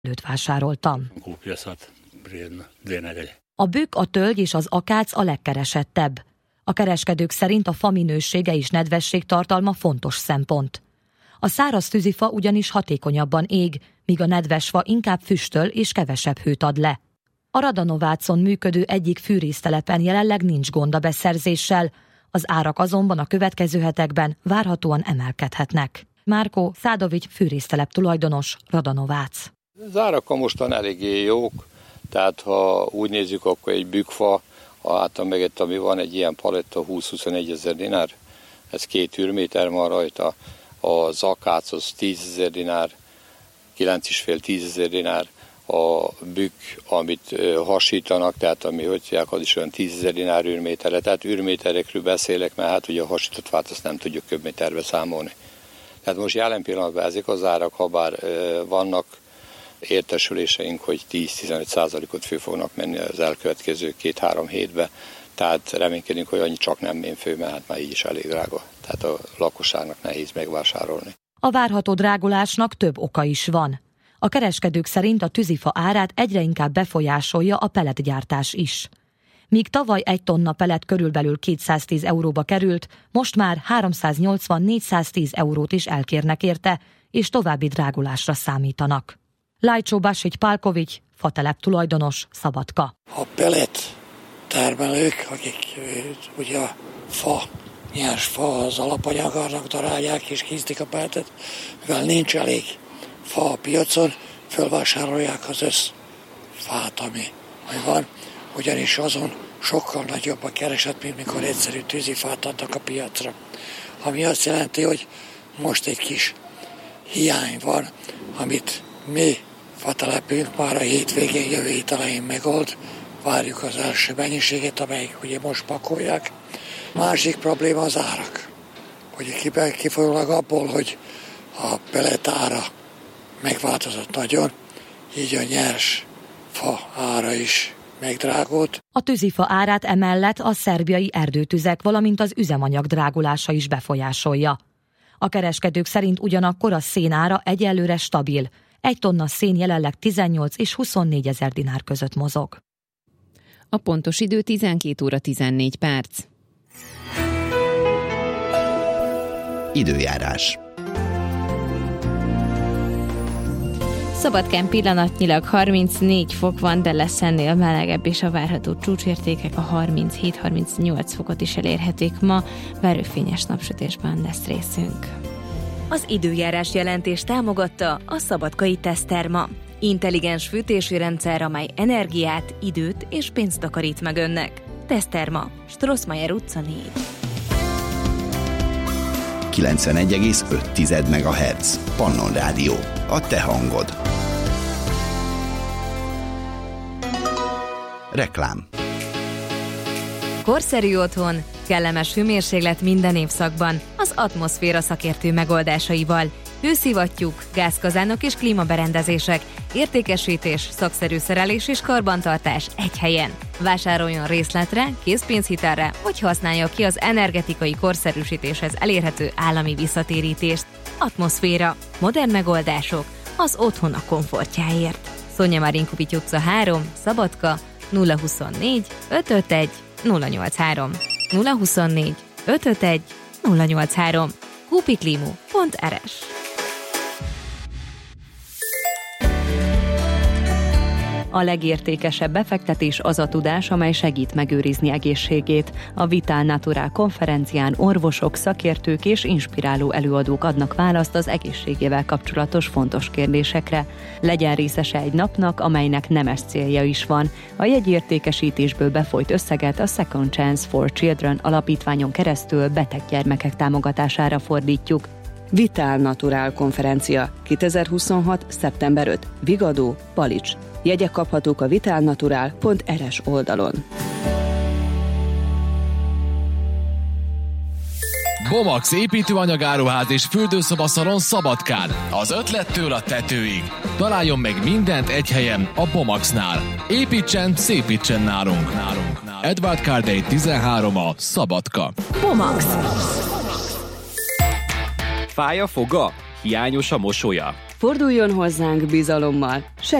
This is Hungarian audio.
Előtt vásároltam. A bükk, a tölgy és az akác a legkeresettebb. A kereskedők szerint a fa minősége és nedvesség tartalma fontos szempont. A száraz tűzifa ugyanis hatékonyabban ég, míg a nedves fa inkább füstöl és kevesebb hőt ad le. A Radanovácon működő egyik fűrésztelepen jelenleg nincs gond a beszerzéssel, az árak azonban a következő hetekben várhatóan emelkedhetnek. Márko Szádovics fűrésztelep tulajdonos, Radanovác. Az árak mostan eléggé jók, tehát ha úgy nézzük, akkor egy bükkfa, hátam megett, ami van, egy ilyen paletta 20-21 ezer dinár, ez 2 űrméter van rajta, az akác az 10 000 dinár, 9,5-10 ezer dinár, a bükk, amit hasítanak, tehát ami az is olyan 10 000 dinár űrméterre, tehát űrméterekről beszélek, mert hát ugye a hasított fát azt nem tudjuk köbméterbe számolni. Tehát most jelen pillanatban ezek az árak, ha bár vannak értesüléseink, hogy 10-15%-ot fő fognak menni az elkövetkező 2-3 hétbe, tehát reménykedünk, hogy annyi csak nem mér fő, mert hát már így is elég drága, tehát a lakosságnak nehéz megvásárolni. A várható drágulásnak több oka is van. A kereskedők szerint a tűzifa árát egyre inkább befolyásolja a pelletgyártás is. Míg tavaly 1 tonna pellet körülbelül 210 euróba került, most már 380-410 eurót is elkérnek érte, és további drágulásra számítanak. Lajcsó Basics Pálkovics, fatelep tulajdonos, Szabadka. A pellet termelők, akik ugye a fa, nyers fa az alapanyagának darálják és készítik a pelletet, mivel nincs elég fa a piacon, fölvásárolják az összfát, ami van, ugyanis azon sokkal nagyobb a kereset, mint mikor egyszerű tűzifát adnak a piacra. Ami azt jelenti, hogy most egy kis hiány van, amit mi fatelepünk már a hétvégén, jövő hét elején megold. Várjuk az első mennyiséget, amelyik ugye most pakolják. Másik probléma az árak. Ugye kifolyólag abból, hogy a pellet ára megváltozott nagyon, így a nyers fa ára is megdrágult. A tűzifa árát emellett a szerbiai erdőtüzek, valamint az üzemanyag drágulása is befolyásolja. A kereskedők szerint ugyanakkor a szén ára egyelőre stabil. 1 tonna szén jelenleg 18 és 24 ezer dinár között mozog. A pontos idő 12 óra 14 perc. Időjárás. Szabadkán pillanatnyilag 34 fok van, de lesz ennél melegebb, és a várható csúcsértékek a 37-38 fokot is elérhetik ma, verőfényes napsütésben lesz részünk. Az időjárás jelentés támogatta a Szabadkai Teszterma. Intelligens fűtési rendszer, amely energiát, időt és pénzt takarít meg önnek. Teszterma, Strossmayer utca 4. 91,5 MHz. Pannon Rádió. A te hangod. Reklám. Korszerű otthon, kellemes hőmérséklet minden évszakban, az Atmoszféra szakértő megoldásaival. Hőszivattyúk, gázkazánok és klímaberendezések, értékesítés, szakszerű szerelés és karbantartás egy helyen. Vásároljon részletre, készpénzhitelre, vagy használja ki az energetikai korszerűsítéshez elérhető állami visszatérítést. Atmoszféra. Modern megoldások az otthon a komfortjáért. Szonya Marinkovics utca 3, Szabadka, 024 551 083. 024 551 083. hupiklimu.rs. A legértékesebb befektetés az a tudás, amely segít megőrizni egészségét. A Vital Natural konferencián orvosok, szakértők és inspiráló előadók adnak választ az egészségével kapcsolatos fontos kérdésekre. Legyen részese egy napnak, amelynek nemes célja is van. A jegyértékesítésből befolyt összeget a Second Chance for Children alapítványon keresztül beteg gyermekek támogatására fordítjuk. Vital Natural konferencia 2026. szeptember 5. Vigadó, Palics. Jegyek kaphatók a vitalnatural.rs oldalon. Bomax építőanyagáruház és fürdőszobaszalon Szabadkán. Az ötlettől a tetőig. Találjon meg mindent egy helyen a Bomaxnál. Építsen, szépítsen nálunk. Edward Cardey 13 a Szabadka. Bomax. Fáj a foga? Hiányos a mosolya? Forduljon hozzánk bizalommal,